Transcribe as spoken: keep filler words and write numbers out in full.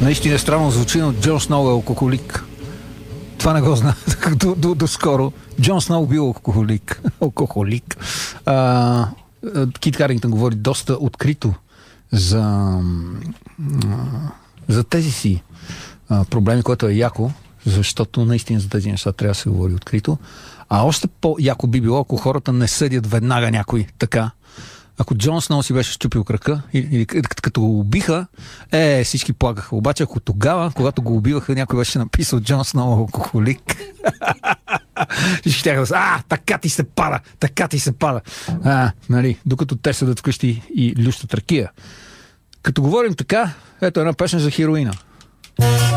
Наистина странно звучи, но Джон Сноу е алкохолик. Това не го знае до, до, до скоро. Джон Сноу бил алкохолик. алкохолик. А, Кит Харингтън говори доста открито за, за тези си а, проблеми, което е яко, защото наистина за тези неща трябва да се говори открито. А още по-яко би било, ако хората не съдят веднага някой така. Ако Джон Сноу си беше щупил крака, или, или като го убиха, е, всички плакаха. Обаче ако тогава, когато го убиваха, някой беше написал Джон Сноу алкохолик, всички щяха да са, а, така ти се пада, така ти се пада. А, нали, докато те седат вкъщи и лющат ракия. Като говорим така, ето една песен за хероина.